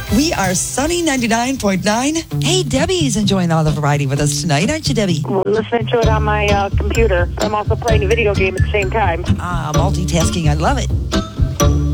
We are Sunny 99.9. Hey, Debbie's enjoying all the variety with us tonight, aren't you, Debbie? I'm listening to it on my computer. I'm also playing a video game at the same time. Multitasking, I love it.